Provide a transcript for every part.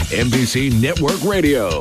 NBC Network Radio.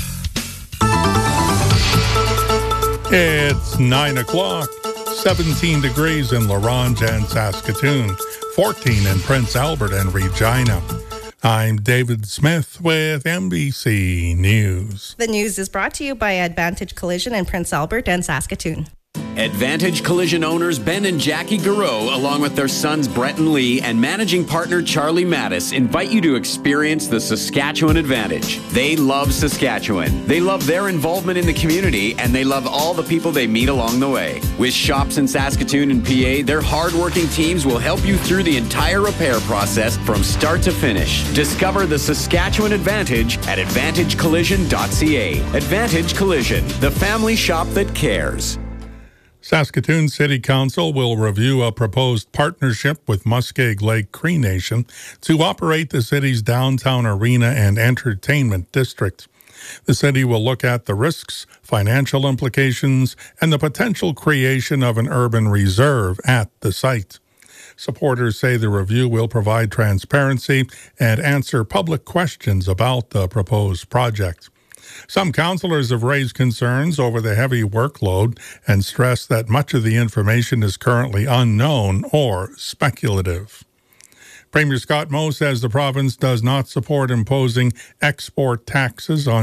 It's 9 o'clock, 17 degrees in La Ronge and Saskatoon, 14 in Prince Albert and Regina. I'm David Smith with NBC News. The news is brought to you by Advantage Collision in Prince Albert and Saskatoon. Advantage Collision owners Ben and Jackie Garreau, along with their sons Brett and Lee and managing partner Charlie Mattis, invite you to experience the Saskatchewan Advantage. They love Saskatchewan. They love their involvement in the community, and they love all the people they meet along the way. With shops in Saskatoon and PA, their hardworking teams will help you through the entire repair process from start to finish. Discover the Saskatchewan Advantage at AdvantageCollision.ca. Advantage Collision, the family shop that cares. Saskatoon City Council will review a proposed partnership with Muskeg Lake Cree Nation to operate the city's downtown arena and entertainment district. The city will look at the risks, financial implications, and the potential creation of an urban reserve at the site. Supporters say the review will provide transparency and answer public questions about the proposed project. Some councillors have raised concerns over the heavy workload and stressed that much of the information is currently unknown or speculative. Premier Scott Moe says the province does not support imposing export taxes on